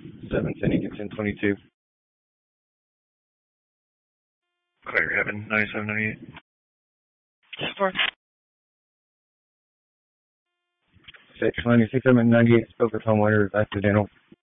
710 Eaton 22. Clear Heaven 9798. Support. 696, I'm at 98, spoke with homeowner, accidental.